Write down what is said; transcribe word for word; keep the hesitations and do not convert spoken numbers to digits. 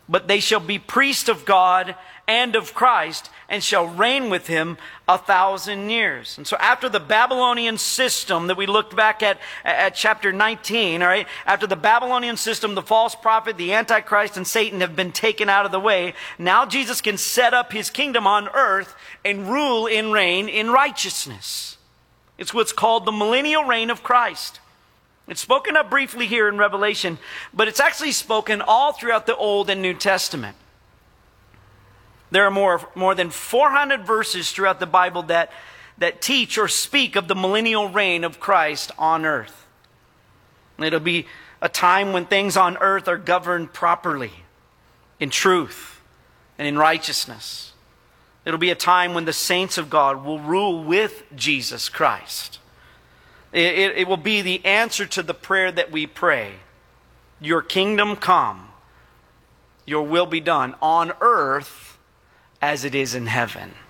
but they shall be priests of God and of Christ, and shall reign with him a thousand years. And so after the Babylonian system that we looked back at at chapter nineteen, all right, after the Babylonian system, the false prophet, the Antichrist, and Satan have been taken out of the way, now Jesus can set up his kingdom on earth and rule and reign in righteousness. It's what's called the millennial reign of Christ. It's spoken of briefly here in Revelation, but it's actually spoken all throughout the Old and New Testament. There are more, more than four hundred verses throughout the Bible that, that teach or speak of the millennial reign of Christ on earth. It'll be a time when things on earth are governed properly, in truth and in righteousness. It'll be a time when the saints of God will rule with Jesus Christ. It, it, it will be the answer to the prayer that we pray. Your kingdom come, your will be done on earth as it is in heaven.